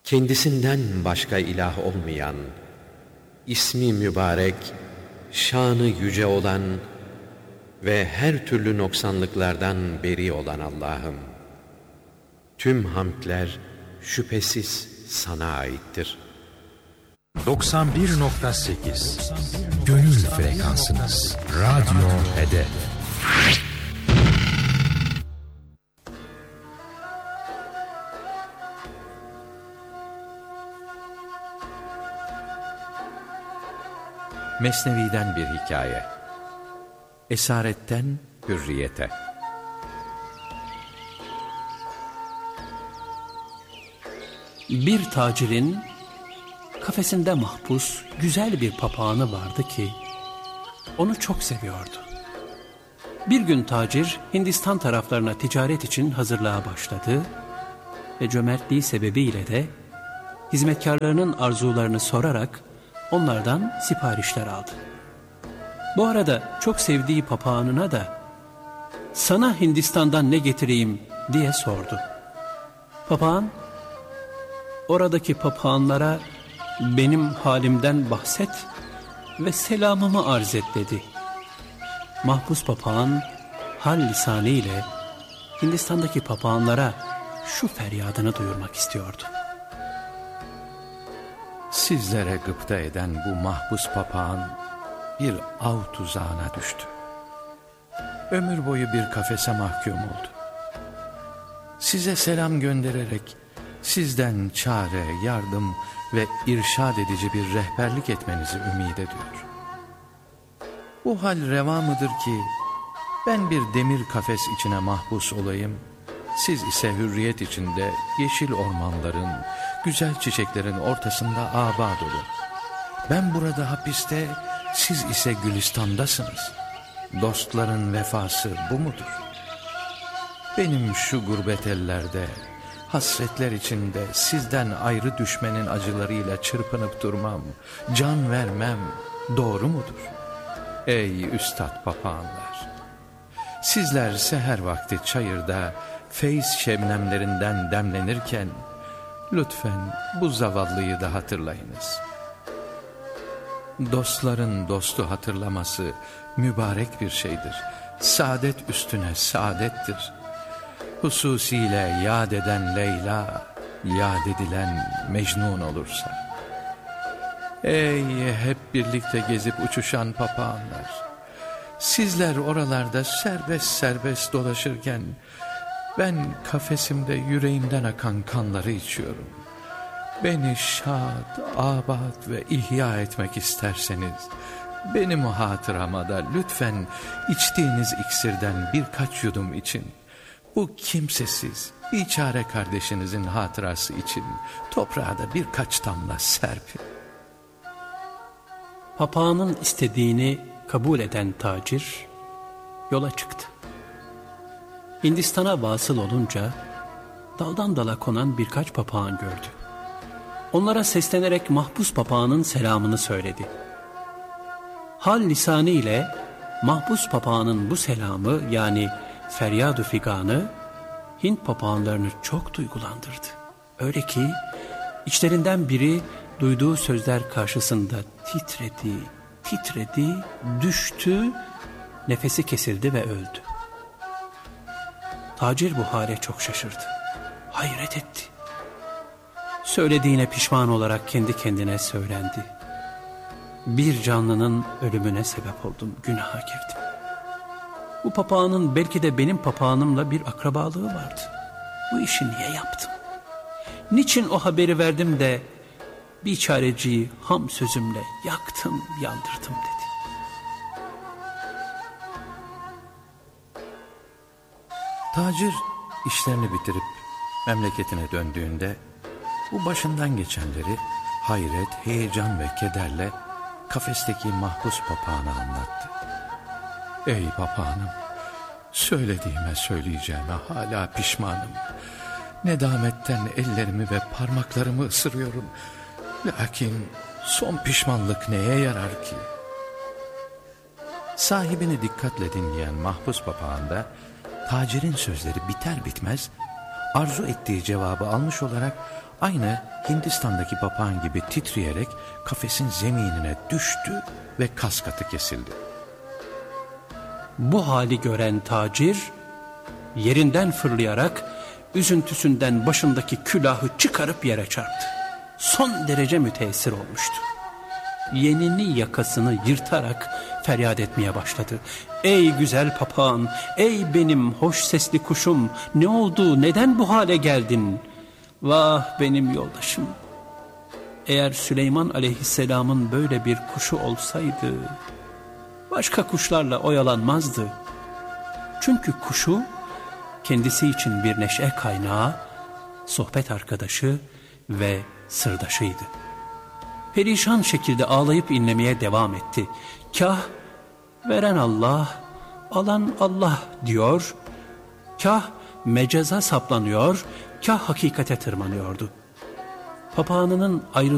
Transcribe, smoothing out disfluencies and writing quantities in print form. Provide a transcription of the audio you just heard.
kendisinden başka ilah olmayan, ismi mübarek, şanı yüce olan ve her türlü noksanlıklardan beri olan Allah'ım, tüm hamdler şüphesiz sana aittir. 91.8 Gönül frekansınız. Radyo Hedef. Mesnevi'den bir hikaye. Esaretten hürriyete. Bir tacirin kafesinde mahpus güzel bir papağanı vardı ki onu çok seviyordu. Bir gün tacir Hindistan taraflarına ticaret için hazırlığa başladı ve cömertliği sebebiyle de hizmetkarlarının arzularını sorarak onlardan siparişler aldı. Bu arada çok sevdiği papağanına da "Sana Hindistan'dan ne getireyim?" diye sordu. Papağan, "Oradaki papağanlara benim halimden bahset ve selamımı arz et" dedi. Mahpus papağan hal lisanı ile Hindistan'daki papağanlara şu feryadını duyurmak istiyordu. Sizlere gıpta eden bu mahpus papağan bir av tuzağına düştü. Ömür boyu bir kafese mahkum oldu. Size selam göndererek sizden çare, yardım ve irşad edici bir rehberlik etmenizi ümit ediyor. Bu hal reva mıdır ki ben bir demir kafes içine mahpus olayım, siz ise hürriyet içinde yeşil ormanların, güzel çiçeklerin ortasında abad olun. Ben burada hapiste, siz ise Gülistan'dasınız. Dostların vefası bu mudur? Benim şu gurbet ellerde, hasretler içinde sizden ayrı düşmenin acılarıyla çırpınıp durmam, can vermem doğru mudur? Ey üstad papağanlar! Sizler seher vakti çayırda feyz şebnemlerinden demlenirken lütfen bu zavallıyı da hatırlayınız. Dostların dostu hatırlaması mübarek bir şeydir. Saadet üstüne saadettir. Hususiyle yad eden Leyla, yad edilen Mecnun olursa. Ey hep birlikte gezip uçuşan papağanlar! Sizler oralarda serbest serbest dolaşırken ben kafesimde yüreğimden akan kanları içiyorum. Beni şad, abad ve ihya etmek isterseniz benim hatırama da lütfen içtiğiniz iksirden birkaç yudum için, bu kimsesiz, biçare kardeşinizin hatırası için toprağa da birkaç damla serpin. Papağanın istediğini kabul eden tacir yola çıktı. Hindistan'a vasıl olunca daldan dala konan birkaç papağan gördü. Onlara seslenerek mahpus papağanın selamını söyledi. Hal lisanı ile mahpus papağanın bu selamı, yani feryad-ı figanı, Hint papağanlarını çok duygulandırdı. Öyle ki içlerinden biri duyduğu sözler karşısında titredi, düştü, nefesi kesildi ve öldü. Tacir bu hale çok şaşırdı, hayret etti. Söylediğine pişman olarak kendi kendine söylendi. Bir canlının ölümüne sebep oldum, günaha girdim. Bu papağanın belki de benim papağanımla bir akrabalığı vardı. Bu işi niye yaptım? Niçin o haberi verdim de bir çareciyi ham sözümle yaktım, yandırdım dedi. Tacir işlerini bitirip memleketine döndüğünde bu başından geçenleri hayret, heyecan ve kederle kafesteki mahpus papağana anlattı. Ey papağanım, söylediğime söyleyeceğime hala pişmanım. Nedametten ellerimi ve parmaklarımı ısırıyorum. Lakin son pişmanlık neye yarar ki? Sahibini dikkatle dinleyen mahpus papağan da tacirin sözleri biter bitmez arzu ettiği cevabı almış olarak aynı Hindistan'daki papağan gibi titreyerek kafesin zeminine düştü ve kaskatı kesildi. Bu hali gören tacir yerinden fırlayarak üzüntüsünden başındaki külahı çıkarıp yere çarptı. Son derece müteessir olmuştu. Yenini yakasını yırtarak feryat etmeye başladı. Ey güzel papağan, ey benim hoş sesli kuşum, ne oldu, neden bu hale geldin? Vah benim yoldaşım. Eğer Süleyman aleyhisselamın böyle bir kuşu olsaydı, başka kuşlarla oyalanmazdı. Çünkü kuşu kendisi için bir neşe kaynağı, sohbet arkadaşı ve sırdaşıydı. Perişan şekilde ağlayıp inlemeye devam etti. Kah veren Allah, alan Allah diyor, kah mecaza saplanıyor, kah hakikate tırmanıyordu. Papağanının ayrı